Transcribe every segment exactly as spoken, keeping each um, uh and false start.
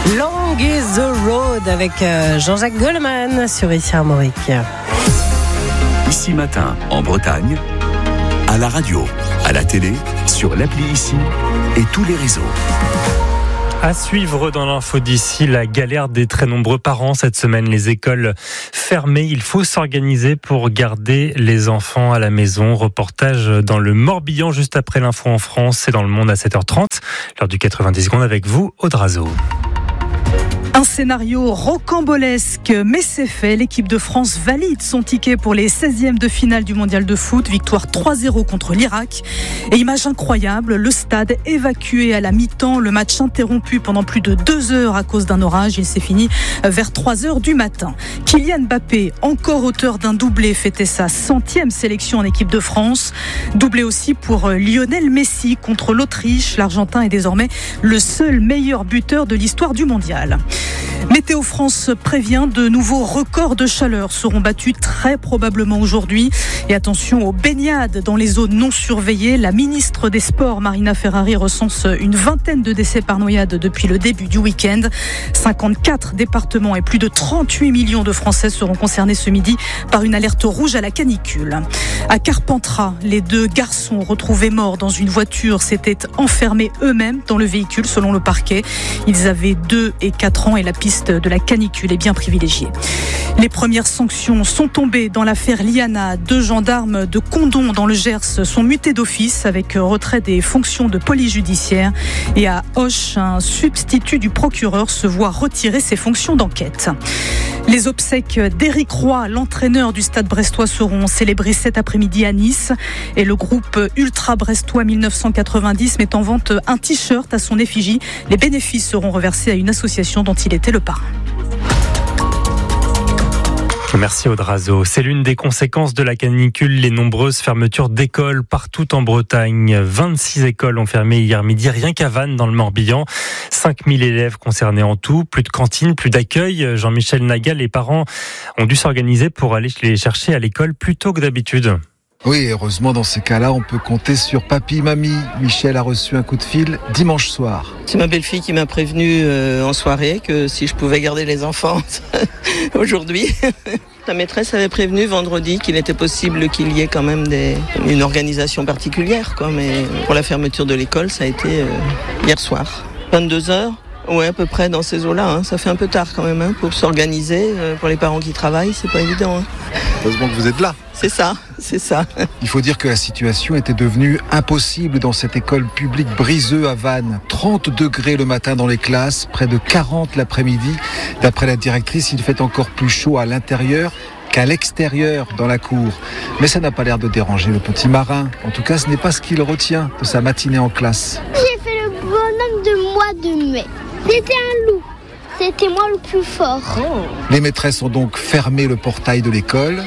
Long is the road avec Jean-Jacques Goldman sur Ici Armorique. Ici Matin, en Bretagne, à la radio, à la télé, sur l'appli Ici et tous les réseaux. À suivre dans l'info d'ici, la galère des très nombreux parents cette semaine. Les écoles fermées, il faut s'organiser pour garder les enfants à la maison. Reportage dans le Morbihan juste après l'info en France. C'est dans le Monde à sept heures trente. L'heure du quatre-vingt-dix secondes avec vous, Audrazo. Un scénario rocambolesque, mais c'est fait. L'équipe de France valide son ticket pour les seizièmes de finale du mondial de foot. Victoire trois zéro contre l'Irak. Et image incroyable, le stade évacué à la mi-temps. Le match interrompu pendant plus de deux heures à cause d'un orage. Il s'est fini vers trois heures du matin. Kylian Mbappé, encore auteur d'un doublé, fêtait sa centième sélection en équipe de France. Doublé aussi pour Lionel Messi contre l'Autriche. L'Argentin est désormais le seul meilleur buteur de l'histoire du mondial. Météo France prévient, de nouveaux records de chaleur seront battus très probablement aujourd'hui. Et attention aux baignades dans les zones non surveillées. La ministre des Sports, Marina Ferrari, recense une vingtaine de décès par noyade depuis le début du week-end. cinquante-quatre départements et plus de trente-huit millions de Français seront concernés ce midi par une alerte rouge à la canicule. À Carpentras, les deux garçons retrouvés morts dans une voiture s'étaient enfermés eux-mêmes dans le véhicule selon le parquet. Ils avaient deux et quatre ans et la piste de la canicule est bien privilégiée. Les premières sanctions sont tombées dans l'affaire Liana. Deux gendarmes de Condom dans le Gers sont mutés d'office avec retrait des fonctions de police judiciaire. Et à Auch, un substitut du procureur se voit retirer ses fonctions d'enquête. Les obsèques d'Éric Roy, l'entraîneur du Stade brestois, seront célébrées cet après-midi à Nice. Et le groupe Ultra Brestois dix-neuf cent quatre-vingt-dix met en vente un t-shirt à son effigie. Les bénéfices seront reversés à une association dont il était le parrain. Merci Audrazo. C'est l'une des conséquences de la canicule, les nombreuses fermetures d'écoles partout en Bretagne. vingt-six écoles ont fermé hier midi, rien qu'à Vannes dans le Morbihan. cinq mille élèves concernés en tout, plus de cantines, plus d'accueil. Jean-Michel Nagal, les parents ont dû s'organiser pour aller les chercher à l'école plus tôt que d'habitude. Oui, heureusement, dans ces cas-là, on peut compter sur papy, mamie. Michel a reçu un coup de fil dimanche soir. C'est ma belle-fille qui m'a prévenu euh, en soirée que si je pouvais garder les enfants aujourd'hui. La maîtresse avait prévenu vendredi qu'il était possible qu'il y ait quand même des, une organisation particulière, quoi. Mais pour la fermeture de l'école, ça a été euh, hier soir. vingt-deux heures. Ouais, à peu près dans ces eaux-là. Hein. Ça fait un peu tard quand même hein, pour s'organiser. Euh, pour les parents qui travaillent, c'est pas évident. Hein. Heureusement que vous êtes là. C'est ça, c'est ça. Il faut dire que la situation était devenue impossible dans cette école publique Briseux à Vannes. trente degrés le matin dans les classes, près de quarante l'après-midi. D'après la directrice, il fait encore plus chaud à l'intérieur qu'à l'extérieur dans la cour. Mais ça n'a pas l'air de déranger le petit marin. En tout cas, ce n'est pas ce qu'il retient de sa matinée en classe. J'ai fait le bonhomme de mois de mai. C'était un loup. C'était moi le plus fort. Oh. Les maîtresses ont donc fermé le portail de l'école.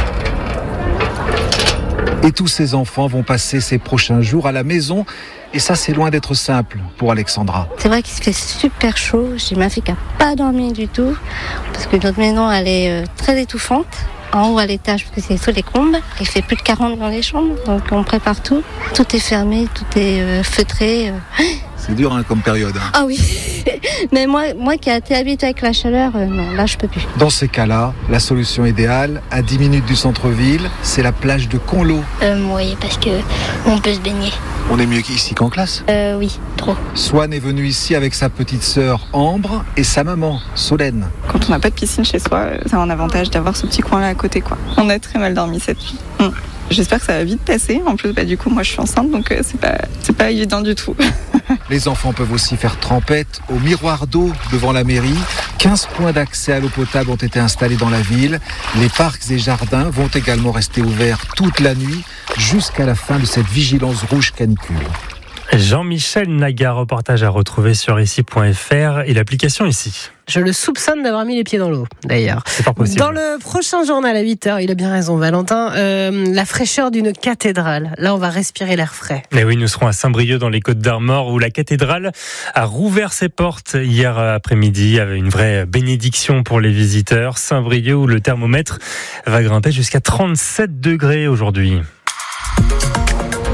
Et tous ces enfants vont passer ces prochains jours à la maison. Et ça, c'est loin d'être simple pour Alexandra. C'est vrai qu'il fait super chaud. J'ai ma fille qui n'a pas dormi du tout. Parce que notre maison, elle est très étouffante. En haut à l'étage, parce que c'est sous les combes. Il fait plus de quarante dans les chambres. Donc on prépare tout. Tout est fermé, tout est euh, feutré. C'est dur hein, comme période. Hein. Ah oui. Mais moi, moi qui ai été habituée avec la chaleur, euh, non, là je peux plus. Dans ces cas-là, la solution idéale, à dix minutes du centre-ville, c'est la plage de Conlo. Euh, oui, parce que on peut se baigner. On est mieux qu'ici qu'en classe. Euh, oui, trop. Swan est venue ici avec sa petite sœur Ambre et sa maman Solène. Quand on n'a pas de piscine chez soi, c'est un avantage d'avoir ce petit coin-là à côté, quoi. On a très mal dormi cette nuit. Hum. J'espère que ça va vite passer. En plus, bah, du coup, moi, je suis enceinte, donc euh, c'est pas, c'est pas évident du tout. Les enfants peuvent aussi faire trempette au miroir d'eau devant la mairie. quinze points d'accès à l'eau potable ont été installés dans la ville. Les parcs et jardins vont également rester ouverts toute la nuit jusqu'à la fin de cette vigilance rouge canicule. Jean-Michel Naga, reportage à retrouver sur ici point f r et l'application Ici. Je le soupçonne d'avoir mis les pieds dans l'eau, d'ailleurs. C'est pas possible. Dans le prochain journal à huit heures, il a bien raison, Valentin, euh, la fraîcheur d'une cathédrale. Là, on va respirer l'air frais. Mais oui, nous serons à Saint-Brieuc, dans les Côtes-d'Armor, où la cathédrale a rouvert ses portes hier après-midi, avec une vraie bénédiction pour les visiteurs. Saint-Brieuc, où le thermomètre va grimper jusqu'à trente-sept degrés aujourd'hui.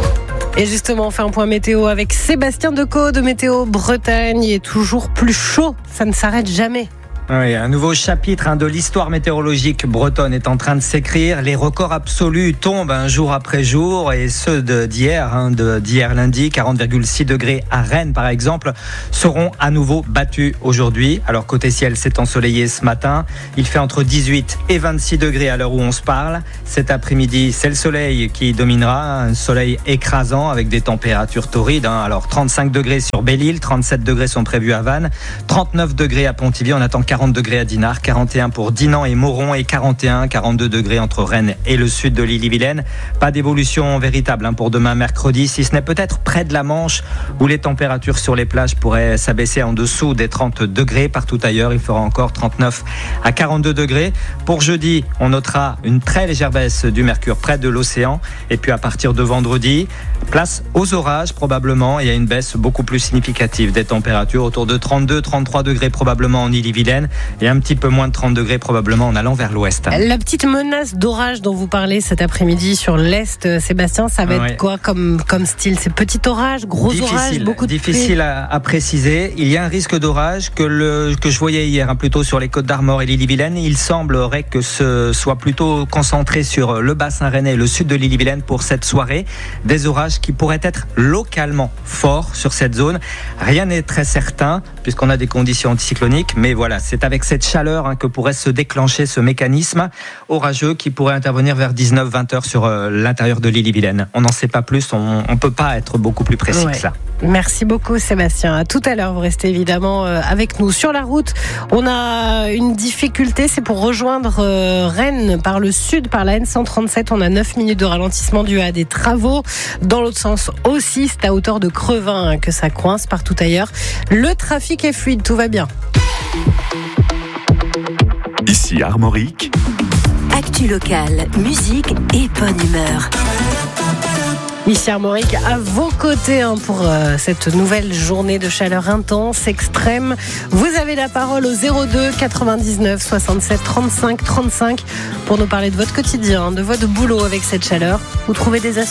Et justement, on fait un point météo avec Sébastien Decaux de Météo Bretagne. Il est toujours plus chaud, ça ne s'arrête jamais. Oui, un nouveau chapitre hein, de l'histoire météorologique bretonne est en train de s'écrire. Les records absolus tombent un jour après jour et ceux de, d'hier, hein, de, d'hier lundi, quarante virgule six degrés à Rennes par exemple, seront à nouveau battus aujourd'hui. Alors côté ciel, c'est ensoleillé ce matin. Il fait entre dix-huit et vingt-six degrés à l'heure où on se parle. Cet après-midi, c'est le soleil qui dominera, un soleil écrasant avec des températures torrides. Hein. Alors trente-cinq degrés sur Belle-Île, trente-sept degrés sont prévus à Vannes, trente-neuf degrés à Pontivy, on attend quarante degrés à Dinard, quarante et un pour Dinan et Moron et quarante et un, quarante-deux degrés entre Rennes et le sud de l'Ille-et-Vilaine. Pas d'évolution véritable hein, pour demain mercredi, si ce n'est peut-être près de la Manche où les températures sur les plages pourraient s'abaisser en dessous des trente degrés. Partout ailleurs, il fera encore trente-neuf à quarante-deux degrés. Pour jeudi, on notera une très légère baisse du mercure près de l'océan. Et puis à partir de vendredi, place aux orages probablement. Il y a une baisse beaucoup plus significative des températures autour de trente-deux, trente-trois degrés probablement en Ille-et-Vilaine. Et un petit peu moins de trente degrés probablement en allant vers l'ouest. La petite menace d'orage dont vous parlez cet après-midi sur l'est, Sébastien, ça va ouais. être quoi comme, comme style? C'est petit orage, gros difficile, orage, beaucoup de Difficile à, à préciser. Il y a un risque d'orage que, le, que je voyais hier, hein, plutôt sur les Côtes d'Armor et l'Ille-et-Vilaine. Il semblerait que ce soit plutôt concentré sur le bassin rennais et le sud de l'Ille-et-Vilaine pour cette soirée. Des orages qui pourraient être localement forts sur cette zone. Rien n'est très certain puisqu'on a des conditions anticycloniques, mais voilà, c'est avec cette chaleur hein, que pourrait se déclencher ce mécanisme orageux qui pourrait intervenir vers dix-neuf vingt heures sur euh, l'intérieur de l'Ille-et-Vilaine. On n'en sait pas plus, on ne peut pas être beaucoup plus précis ouais. que ça. Merci beaucoup Sébastien. À tout à l'heure, vous restez évidemment euh, avec nous. Sur la route, on a une difficulté, c'est pour rejoindre euh, Rennes par le sud, par la N cent trente-sept. On a neuf minutes de ralentissement dû à des travaux. Dans l'autre sens aussi, c'est à hauteur de Crevin hein, que ça coince. Partout ailleurs, le trafic est fluide, tout va bien. Ici Armorique. Actu locale, musique et bonne humeur. Ici Armorique, à vos côtés hein, pour euh, cette nouvelle journée de chaleur intense, extrême. Vous avez la parole au zéro deux quatre-vingt-dix-neuf soixante-sept trente-cinq trente-cinq pour nous parler de votre quotidien, de votre boulot avec cette chaleur. Vous trouvez des astuces ?